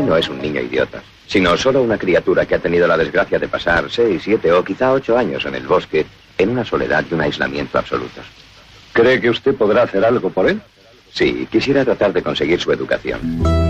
no es un niño idiota, sino solo una criatura que ha tenido la desgracia de pasar 6, 7 o quizá 8 años en el bosque, en una soledad y un aislamiento absolutos. ¿Cree que usted podrá hacer algo por él? Sí, quisiera tratar de conseguir su educación.